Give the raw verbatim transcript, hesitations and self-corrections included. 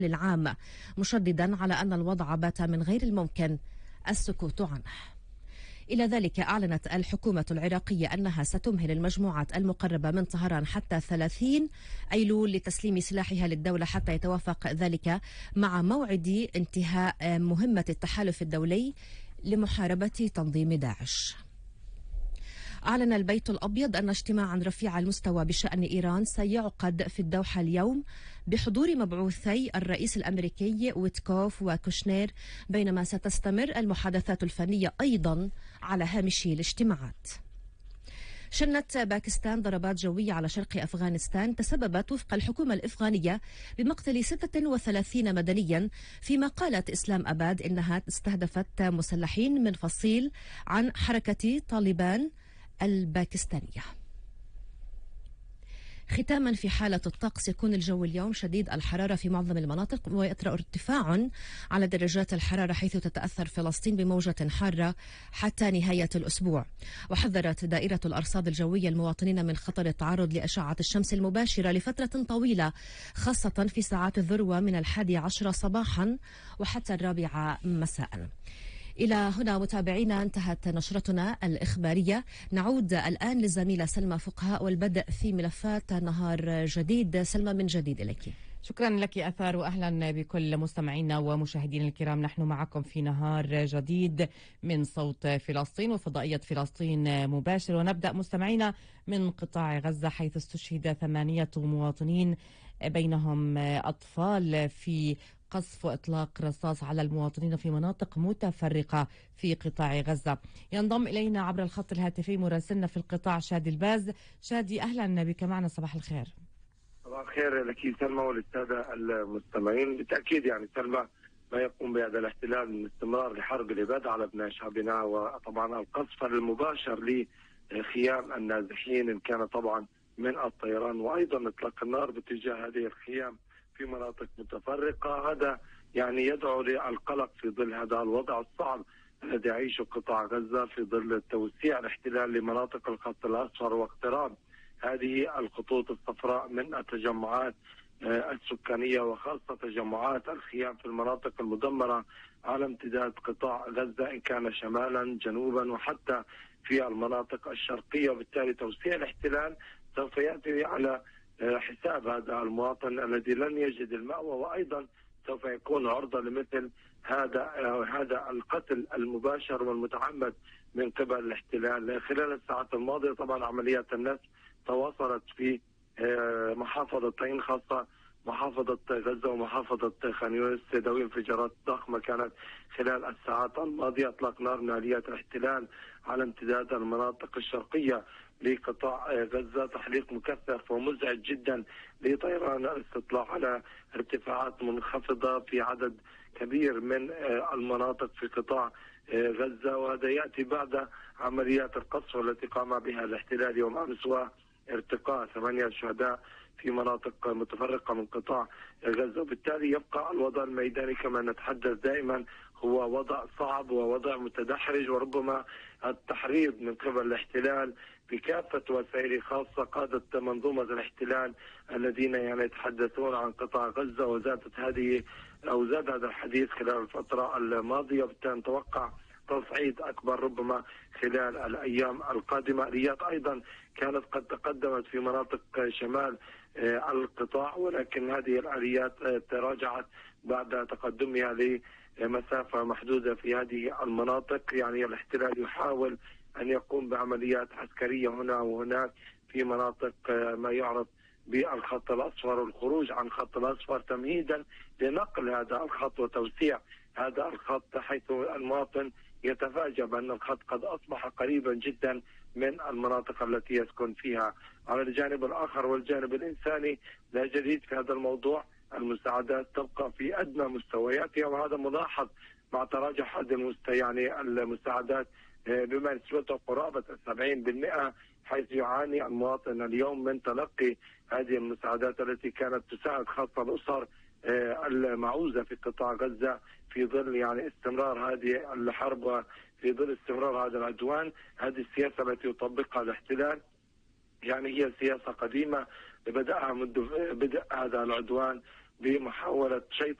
العام، مشددا على أن الوضع بات من غير الممكن السكوت عنه. إلى ذلك أعلنت الحكومة العراقية أنها ستمهل المجموعات المقربة من طهران حتى ثلاثين أيلول لتسليم سلاحها للدولة حتى يتوافق ذلك مع موعد انتهاء مهمة التحالف الدولي لمحاربة تنظيم داعش. أعلن البيت الأبيض أن اجتماعا رفيع المستوى بشأن إيران سيعقد في الدوحة اليوم بحضور مبعوثي الرئيس الأمريكي ويتكوف وكوشنير، بينما ستستمر المحادثات الفنية أيضا على هامش الاجتماعات. شنت باكستان ضربات جوية على شرق أفغانستان تسببت وفق الحكومة الأفغانية بمقتل ستة وثلاثين مدنيا، فيما قالت إسلام أباد إنها استهدفت مسلحين من فصيل عن حركة طالبان الباكستانية. ختاما، في حالة الطقس يكون الجو اليوم شديد الحرارة في معظم المناطق، ويطرأ ارتفاع على درجات الحرارة حيث تتأثر فلسطين بموجة حارة حتى نهاية الأسبوع. وحذرت دائرة الأرصاد الجوية المواطنين من خطر التعرض لأشعة الشمس المباشرة لفترة طويلة، خاصة في ساعات الذروة من الحادي عشر صباحا وحتى الرابعة مساء. إلى هنا متابعينا انتهت نشرتنا الإخبارية. نعود الآن للزميلة سلمى فقهاء والبدء في ملفات نهار جديد. سلمى، من جديد إليك. شكرا لك أثار، وأهلا بكل مستمعينا ومشاهدينا الكرام. نحن معكم في نهار جديد من صوت فلسطين وفضائية فلسطين مباشر، ونبدأ مستمعينا من قطاع غزة حيث استشهد ثمانية مواطنين بينهم أطفال في قصف وإطلاق رصاص على المواطنين في مناطق متفرقة في قطاع غزة. ينضم إلينا عبر الخط الهاتفي مراسلنا في القطاع شادي الباز. شادي، أهلا بك معنا، صباح الخير. صباح الخير لك سلمى وللسادة المستمعين. بالتأكيد يعني سلمى ما يقوم بهذا الاحتلال من استمرار لحرب الإبادة على أبناء شعبنا، وطبعا القصف المباشر لخيام النازحين إن كان طبعا من الطيران، وأيضا إطلاق النار باتجاه هذه الخيام في مناطق متفرقة. هذا يعني يدعو للقلق في ظل هذا الوضع الصعب الذي يعيشه قطاع غزة في ظل توسيع الاحتلال لمناطق الخط الأصفر واقتراب هذه الخطوط الصفراء من التجمعات السكانية، وخاصة تجمعات الخيام في المناطق المدمرة على امتداد قطاع غزة إن كان شمالا جنوبا وحتى في المناطق الشرقية. وبالتالي توسيع الاحتلال سوف يأتي على حساب هذا المواطن الذي لن يجد المأوى، وأيضا سوف يكون عرضة لمثل هذا هذا القتل المباشر والمتعمد من قبل الاحتلال. خلال الساعات الماضية طبعا عمليات النسف تواصلت في محافظتين، خاصة محافظة غزة ومحافظة خان يونس، ذوي انفجارات ضخمة كانت خلال الساعات الماضية. اطلاق نار من آليات الاحتلال على امتداد المناطق الشرقية لقطاع غزة، تحليق مكثف ومزعج جدا لطيران الاستطلاع على ارتفاعات منخفضة في عدد كبير من المناطق في قطاع غزة. وهذا يأتي بعد عمليات القصف التي قام بها الاحتلال يوم أمس وارتقاء ثمانية شهداء في مناطق متفرقة من قطاع غزة. وبالتالي يبقى الوضع الميداني كما نتحدث دائما هو وضع صعب ووضع متدحرج، وربما التحريض من قبل الاحتلال بكافة وسائل، خاصة قادة منظومة الاحتلال الذين يعني يتحدثون عن قطاع غزة. وزادت هذه أو زاد هذا الحديث خلال الفترة الماضية، وبالتالي نتوقع تصعيد أكبر ربما خلال الأيام القادمة. آليات أيضا كانت قد تقدمت في مناطق شمال القطاع، ولكن هذه الآليات تراجعت بعد تقدمها لمسافة محدودة في هذه المناطق. يعني الاحتلال يحاول أن يقوم بعمليات عسكرية هنا وهناك في مناطق ما يعرف بالخط الأصفر، والخروج عن الخط الأصفر تمهيدا لنقل هذا الخط وتوسيع هذا الخط، حيث المواطن يتفاجأ بأن الخط قد أصبح قريبا جدا من المناطق التي يسكن فيها. على الجانب الآخر والجانب الإنساني لا جديد في هذا الموضوع، المساعدات تبقى في أدنى مستوياتها، وهذا ملاحظ مع تراجع حد المستوى يعني المساعدات بما نسبته قرابة سبعين بالمئة، حيث يعاني المواطن اليوم من تلقي هذه المساعدات التي كانت تساعد خاصة الأسر المعوزة في قطاع غزة في ظل يعني استمرار هذه الحرب وفي ظل استمرار هذا العدوان. هذه السياسة التي يطبقها الاحتلال يعني هي سياسة قديمة بدأها منذ بدء هذا العدوان، بمحاولة شيطنة